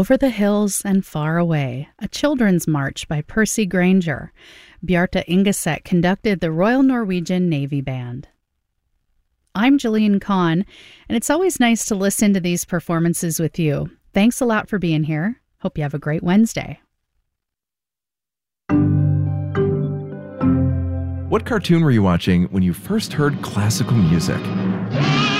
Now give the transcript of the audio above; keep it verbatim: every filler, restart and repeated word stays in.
Over the Hills and Far Away, a children's march by Percy Granger. Bjarte Ingeset conducted the Royal Norwegian Navy Band. I'm Jillian Kahn, and it's always nice to listen to these performances with you. Thanks a lot for being here. Hope you have a great Wednesday. What cartoon were you watching when you first heard classical music?